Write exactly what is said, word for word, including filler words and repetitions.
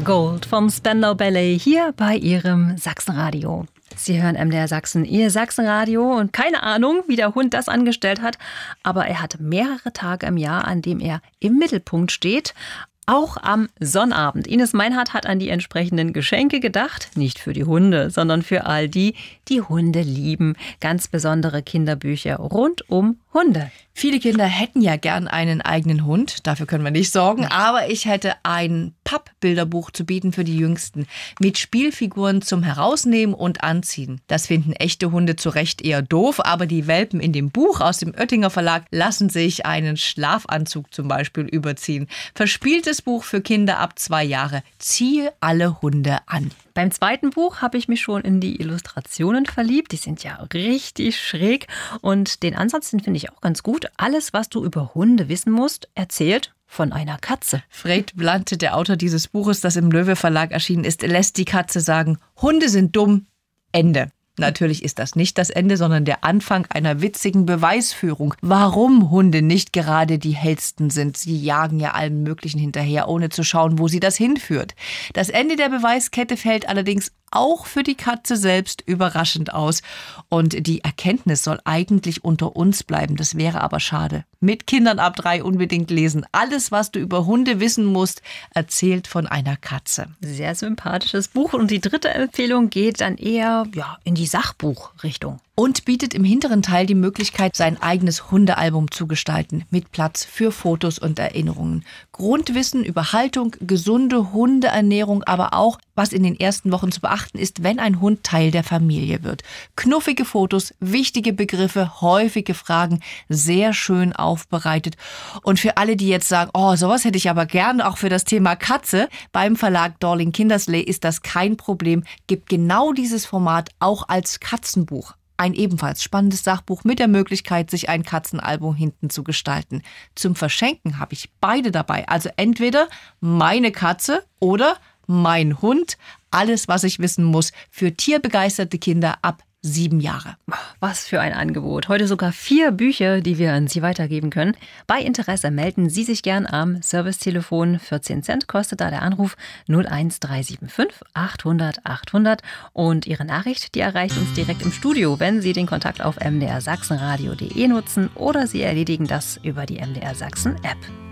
Gold vom Spandau Ballet hier bei Ihrem Sachsenradio. Sie hören M D R Sachsen, Ihr Sachsenradio, und keine Ahnung, wie der Hund das angestellt hat, aber er hat mehrere Tage im Jahr, an dem er im Mittelpunkt steht. Auch am Sonnabend. Ines Meinhardt hat an die entsprechenden Geschenke gedacht. Nicht für die Hunde, sondern für all die, die Hunde lieben. Ganz besondere Kinderbücher rund um Hunde. Viele Kinder hätten ja gern einen eigenen Hund. Dafür können wir nicht sorgen. Aber ich hätte ein Pappbilderbuch zu bieten für die Jüngsten. Mit Spielfiguren zum Herausnehmen und Anziehen. Das finden echte Hunde zu Recht eher doof. Aber die Welpen in dem Buch aus dem Oettinger Verlag lassen sich einen Schlafanzug zum Beispiel überziehen. Verspieltes Buch für Kinder ab zwei Jahre. Ziehe alle Hunde an. Beim zweiten Buch habe ich mich schon in die Illustrationen verliebt. Die sind ja richtig schräg. Und den Ansatz, den finde ich auch ganz gut. Alles, was du über Hunde wissen musst, erzählt von einer Katze. Fred Blante, der Autor dieses Buches, das im Löwe Verlag erschienen ist, lässt die Katze sagen: Hunde sind dumm. Ende. Natürlich ist das nicht das Ende, sondern der Anfang einer witzigen Beweisführung, warum Hunde nicht gerade die hellsten sind. Sie jagen ja allem Möglichen hinterher, ohne zu schauen, wo sie das hinführt. Das Ende der Beweiskette fällt allerdings auch für die Katze selbst überraschend aus. Und die Erkenntnis soll eigentlich unter uns bleiben. Das wäre aber schade. Mit Kindern ab drei unbedingt lesen. Alles, was du über Hunde wissen musst, erzählt von einer Katze. Sehr sympathisches Buch. Und die dritte Empfehlung geht dann eher ja, in die Sachbuchrichtung. Und bietet im hinteren Teil die Möglichkeit, sein eigenes Hundealbum zu gestalten. Mit Platz für Fotos und Erinnerungen. Grundwissen über Haltung, gesunde Hundeernährung, aber auch, was in den ersten Wochen zu beachten ist, wenn ein Hund Teil der Familie wird. Knuffige Fotos, wichtige Begriffe, häufige Fragen, sehr schön aufbereitet. Und für alle, die jetzt sagen, oh, sowas hätte ich aber gern, auch für das Thema Katze, beim Verlag Dorling Kindersley ist das kein Problem, gibt genau dieses Format auch als Katzenbuch. Ein ebenfalls spannendes Sachbuch mit der Möglichkeit, sich ein Katzenalbum hinten zu gestalten. Zum Verschenken habe ich beide dabei. Also entweder meine Katze oder mein Hund. Alles, was ich wissen muss für tierbegeisterte Kinder ab sieben Jahre. Was für ein Angebot. Heute sogar vier Bücher, die wir an Sie weitergeben können. Bei Interesse melden Sie sich gern am Servicetelefon. vierzehn Cent kostet da der Anruf null eins drei sieben fünf achthundert achthundert. Und Ihre Nachricht, die erreicht uns direkt im Studio, wenn Sie den Kontakt auf m d r sachsenradio punkt d e nutzen oder Sie erledigen das über die M D R Sachsen App.